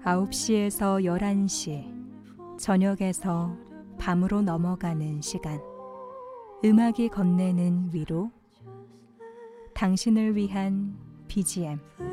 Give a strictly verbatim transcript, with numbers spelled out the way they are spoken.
아홉 시에서 열한 시, 저녁에서 밤으로 넘어가는 시간. 음악이 건네는 위로, 당신을 위한 비지엠.